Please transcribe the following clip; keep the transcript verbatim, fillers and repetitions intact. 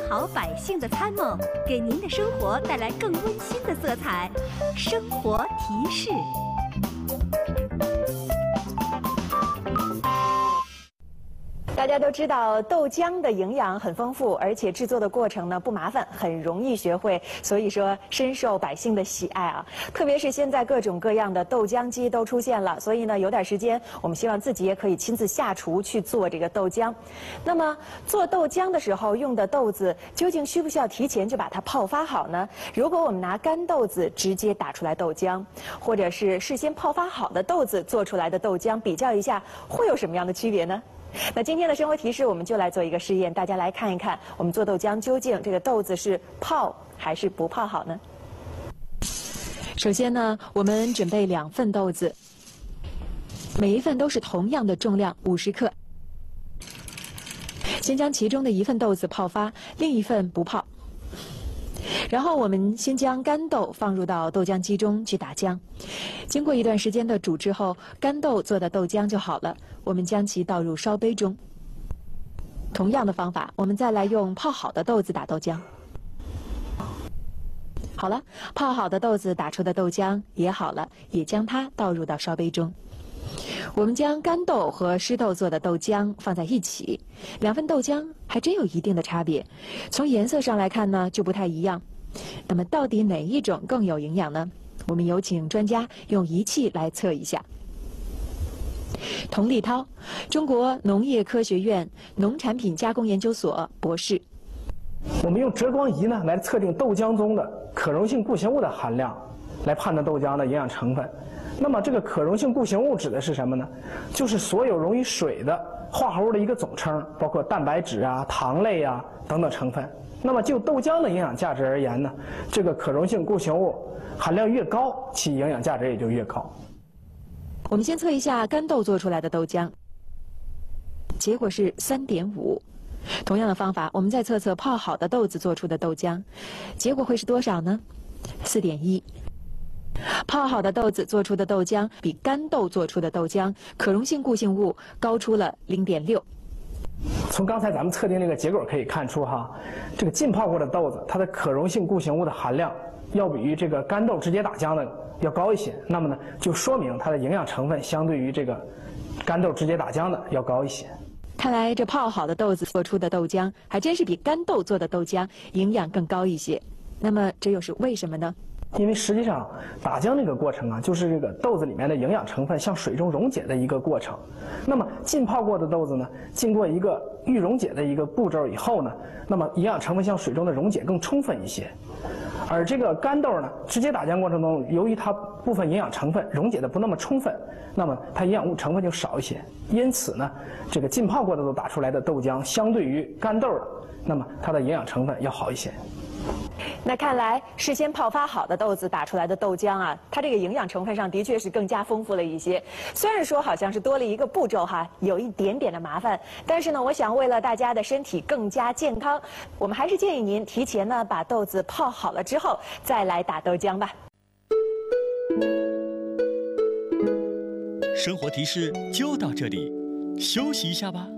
好百姓的参谋，给您的生活带来更温馨的色彩。生活提示。 大家都知道豆浆的营养很丰富，而且制作的过程呢不麻烦，很容易学会，所以说深受百姓的喜爱啊。特别是现在各种各样的豆浆机都出现了，所以呢有点时间，我们希望自己也可以亲自下厨去做这个豆浆。那么做豆浆的时候用的豆子究竟需不需要提前就把它泡发好呢？如果我们拿干豆子直接打出来豆浆，或者是事先泡发好的豆子做出来的豆浆，比较一下会有什么样的区别呢？那今天的生活提示，我们就来做一个试验，大家来看一看，我们做豆浆究竟这个豆子是泡还是不泡好呢？首先呢，我们准备两份豆子，每一份都是同样的重量五十克。先将其中的一份豆子泡发，另一份不泡。然后我们先将干豆放入到豆浆机中去打浆，经过一段时间的煮之后，干豆做的豆浆就好了。我们将其倒入烧杯中。同样的方法，我们再来用泡好的豆子打豆浆。好了，泡好的豆子打出的豆浆也好了，也将它倒入到烧杯中。我们将干豆和湿豆做的豆浆放在一起，两份豆浆还真有一定的差别，从颜色上来看呢就不太一样。那么到底哪一种更有营养呢？我们有请专家用仪器来测一下。童立涛，中国农业科学院农产品加工研究所博士。 我们用折光仪呢来测定豆浆中的可溶性固形物的含量，来判断豆浆的营养成分。那么这个可溶性固形物指的是什么呢？就是所有溶于水的化合物的一个总称，包括蛋白质啊、糖类啊等等成分。那么就豆浆的营养价值而言呢，这个可溶性固形物含量越高，其营养价值也就越高。 我们先测一下干豆做出来的豆浆，结果是 三点五。同样的方法，我们再测测泡好的豆子做出的豆浆，结果会是多少呢？ 四点一。泡好的豆子做出的豆浆比干豆做出的豆浆可溶性固形物高出了 零点六。 从刚才咱们测定这个结果可以看出哈，这个浸泡过的豆子，它的可溶性固形物的含量要比于这个干豆直接打浆的要高一些。那么呢，就说明它的营养成分相对于这个干豆直接打浆的要高一些。 看来这泡好的豆子做出的豆浆还真是比干豆做的豆浆营养更高一些。那么这又是为什么呢？ 因为实际上打浆这个过程啊，就是这个豆子里面的营养成分向水中溶解的一个过程。那么浸泡过的豆子呢，经过一个预溶解的一个步骤以后呢，那么营养成分向水中的溶解更充分一些。而这个干豆呢，直接打浆过程中，由于它部分营养成分溶解的不那么充分，那么它营养物成分就少一些。因此呢，这个浸泡过的豆打出来的豆浆，相对于干豆的，那么它的营养成分要好一些。 那看来事先泡发好的豆子打出来的豆浆啊，它这个营养成分上的确是更加丰富了一些。虽然说好像是多了一个步骤哈，有一点点的麻烦，但是呢，我想为了大家的身体更加健康，我们还是建议您提前呢把豆子泡好了之后再来打豆浆吧。 生活提示就到这里，休息一下吧。